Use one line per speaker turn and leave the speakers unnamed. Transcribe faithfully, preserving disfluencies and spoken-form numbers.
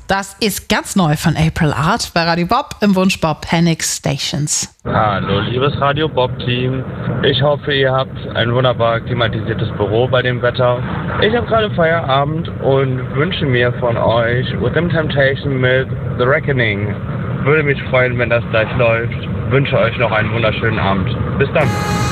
Das ist ganz neu von April Art bei Radio Bob im Wunschbau Panic Stations.
Hallo, liebes Radio Bob-Team. Ich hoffe, ihr habt ein wunderbar klimatisiertes Büro bei dem Wetter. Ich habe gerade Feierabend und wünsche mir von euch Within Temptation mit The Reckoning. Würde mich freuen, wenn das gleich läuft. Wünsche euch noch einen wunderschönen Abend. Bis dann.